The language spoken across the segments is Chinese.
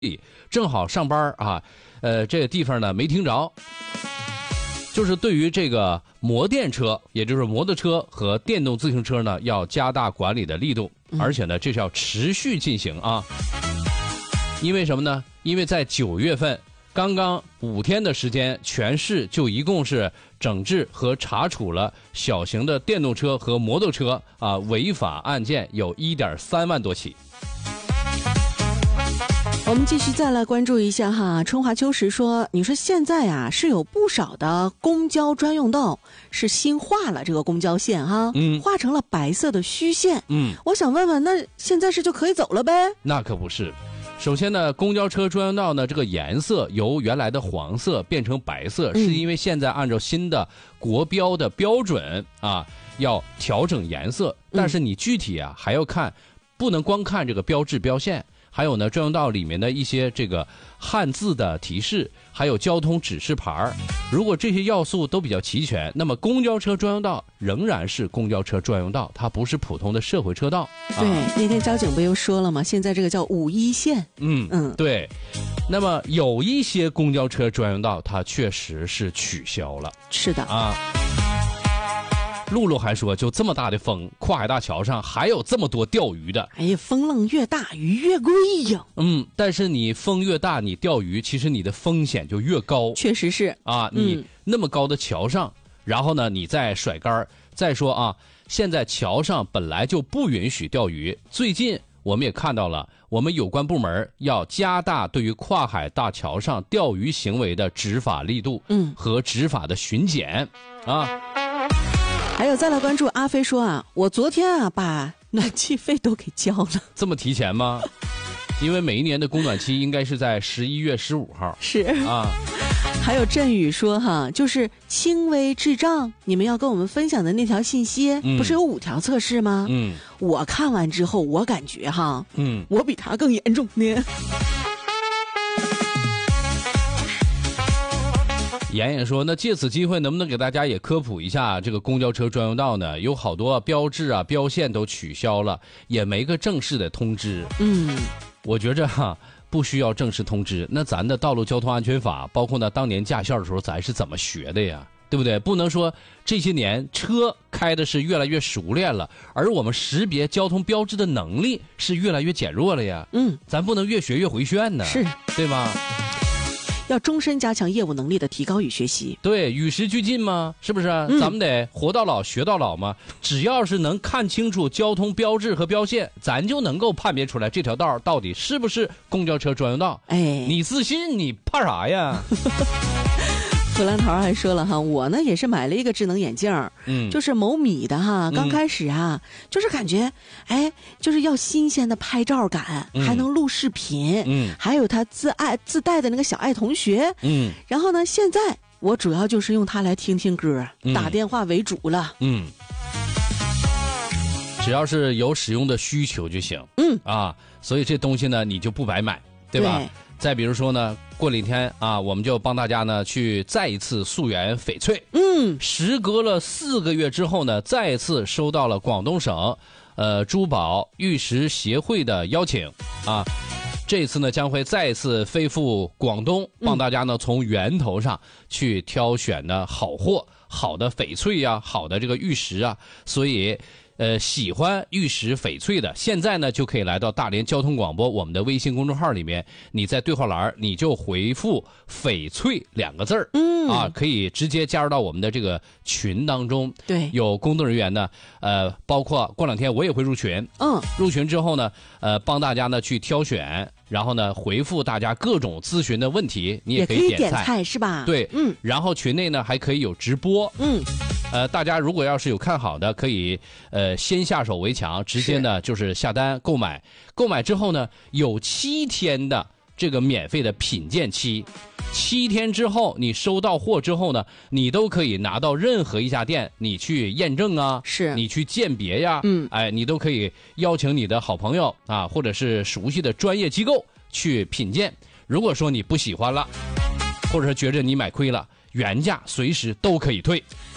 正好上班啊，这个地方呢没听着。就是对于这个摩电车，也就是摩托车和电动自行车呢，要加大管理的力度，而且呢，这是要持续进行啊。因为什么呢？因为在9月份，刚刚5天的时间，全市就一共是整治和查处了小型的电动车和摩托车啊违法案件有1.3万多起。 我们继续再来关注一下哈，春华秋实说，你说现在啊是有不少的公交专用道是新画了这个公交线哈，画成了白色的虚线，我想问问，那现在是就可以走了呗？ 那可不是。首先呢，公交车专用道呢这个颜色由原来的黄色变成白色，是因为现在按照新的国标的标准啊，要调整颜色，但是你具体啊还要看，不能光看这个标志标线。还有呢，专用道里面的一些这个汉字的提示，还有交通指示牌，如果这些要素都比较齐全，那么公交车专用道仍然是公交车专用道，它不是普通的社会车道。 对，那天交警不又说了吗？现在这个叫5.1线。 对。那么有一些公交车专用道，它确实是取消了。 是的啊。露露还说，就这么大的风，跨海大桥上还有这么多钓鱼的。 哎呀，风浪越大，鱼越贵呀。 但是你风越大，你钓鱼，其实你的风险就越高。 确实是啊，你那么高的桥上，然后呢，你再甩竿。再说啊，现在桥上本来就不允许钓鱼。最近我们也看到了，我们有关部门要加大对于跨海大桥上钓鱼行为的执法力度，和执法的巡检啊。 还有再来关注阿飞说啊，我昨天啊把暖气费都给交了。 这么提前吗？因为每一年的供暖期应该是在11月15号。 是啊。 还有振宇说哈，就是轻微智障，你们要跟我们分享的那条信息，不是有5条测试吗？我看完之后，我感觉哈，我比他更严重呢。 妍妍说，那借此机会能不能给大家也科普一下这个公交车专用道呢？有好多标志啊标线都取消了，也没个正式的通知。我觉着不需要正式通知。那咱的道路交通安全法，包括呢当年驾校的时候咱是怎么学的呀？对不对？不能说这些年车开的是越来越熟练了，而我们识别交通标志的能力是越来越减弱了呀。咱不能越学越回旋呢， 是对吧？ 要终身加强业务能力的提高与学习。 对，与时俱进嘛，是不是？咱们得活到老学到老嘛。只要是能看清楚交通标志和标线，咱就能够判别出来这条道到底是不是公交车专用道。你自信，你怕啥呀？ 荷兰桃还说了哈，我呢也是买了一个智能眼镜，就是某米的哈，刚开始啊，就是感觉，就是要新鲜的拍照感，还能录视频，还有它自带的那个小爱同学，然后呢，现在我主要就是用它来听听歌，打电话为主了， 只要是有使用的需求就行，所以这东西呢，你就不白买，对吧？对。再比如说呢，过两天啊，我们就帮大家呢去再一次溯源翡翠。时隔了4个月之后呢，再一次收到了广东省珠宝玉石协会的邀请啊。这次呢将会再一次飞赴广东，帮大家呢从源头上去挑选呢好货，好的翡翠呀，好的这个玉石啊，所以。喜欢玉石翡翠的，现在呢就可以来到大连交通广播我们的微信公众号里面，你在对话栏你就回复翡翠2个字可以直接加入到我们的这个群当中。 对， 有工作人员呢，包括过2天我也会入群。入群之后呢，帮大家呢去挑选，然后呢回复大家各种咨询的问题，你也可以点菜是吧？ 对，然后群内呢还可以有直播。大家如果要是有看好的，可以先下手为强，直接呢就是下单购买。购买之后呢，有7天的这个免费的品鉴期。7天之后，你收到货之后呢，你都可以拿到任何一家店，你去验证啊，你去鉴别呀，你都可以邀请你的好朋友啊，或者是熟悉的专业机构去品鉴。如果说你不喜欢了，或者是觉着你买亏了，原价随时都可以退。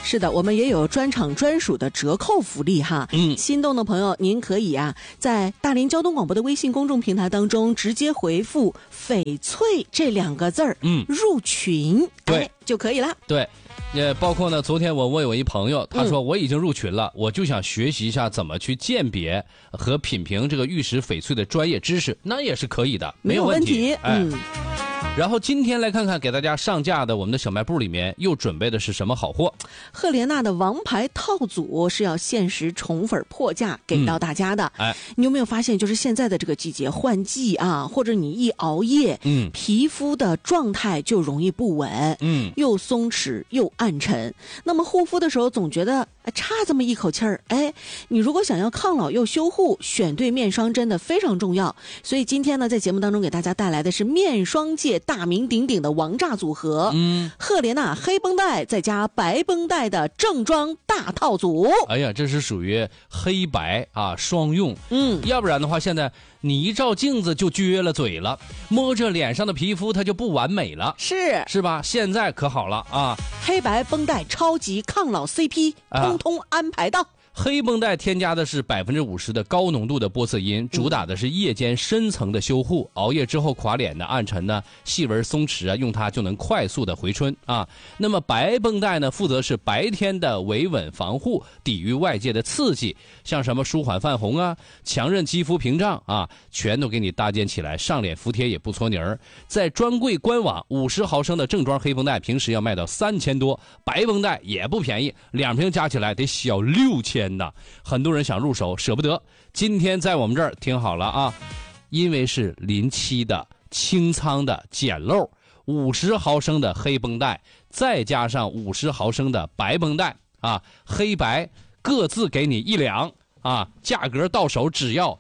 是的，我们也有专场专属的折扣福利哈。心动的朋友，您可以在大连交通广播的微信公众平台当中直接回复翡翠这2个字儿，入群， 对， 就可以了。 对。也包括呢，昨天我问我一朋友，他说我已经入群了，我就想学习一下怎么去鉴别和品评这个玉石翡翠的专业知识，那也是可以的，没有问题。然后今天来看看给大家上架的我们的小卖部里面又准备的是什么好货。 赫莲娜的王牌套组是要限时宠粉破价给到大家的。你有没有发现，就是现在的这个季节换季或者你一熬夜，皮肤的状态就容易不稳，又松弛又暗沉。那么护肤的时候总觉得差这么一口气儿，你如果想要抗老又修护，选对面霜真的非常重要。所以今天呢，在节目当中给大家带来的是面霜界大名鼎鼎的王炸组合，赫莲娜黑绷带再加白绷带的正装大套组。 哎呀，这是属于黑白双用，要不然的话，现在你一照镜子就撅了嘴了，摸着脸上的皮肤它就不完美了，是吧？现在可好了啊， 黑白绷带超级抗老 CP，通通安排到。 黑绷带添加的是50%的高浓度的玻色因，主打的是夜间深层的修护，熬夜之后垮脸的暗沉呢、细纹松弛用它就能快速的回春啊。那么白绷带呢，负责是白天的维稳防护，抵御外界的刺激，像什么舒缓泛红强韧肌肤屏障全都给你搭建起来，上脸服帖也不搓泥儿。在专柜官网50毫升的正装黑绷带平时要卖到3000多，白绷带也不便宜，2瓶加起来得小6000。很多人想入手舍不得，今天在我们这儿听好了因为是临期的清仓的捡漏，50毫升的黑绷带再加上50毫升的白绷带黑白各自给你1两价格到手只要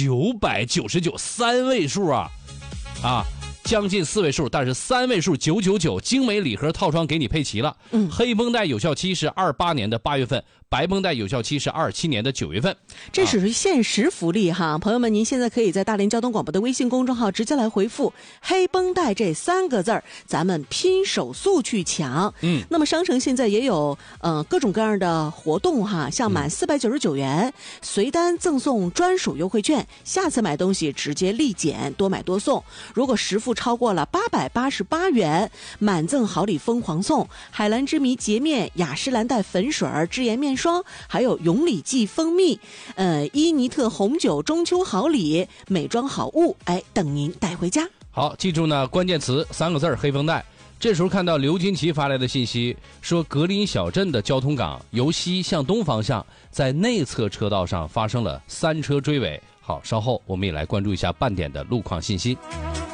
999，三位数将近4位数，但是3位数999，精美礼盒套装给你配齐了。黑绷带有效期是28年的8月份，白绷带有效期是27年的9月份。 这属于限时福利朋友们，您现在可以在大连交通广播的微信公众号直接来回复黑绷带这3个字儿，咱们拼手速去抢。那么商城现在也有各种各样的活动像满499元随单赠送专属优惠券，下次买东西直接立减，多买多送。如果实付超过了888元，满赠好礼疯狂送海蓝之谜洁面、雅诗兰黛粉水、智妍面霜，还有永礼记蜂蜜、伊尼特红酒中秋好礼，美妆好物等您带回家。 好，记住呢，关键词3个字黑绷带。这时候看到刘金奇发来的信息，说格林小镇的交通港由西向东方向，在内侧车道上发生了3车追尾。好，稍后我们也来关注一下半点的路况信息。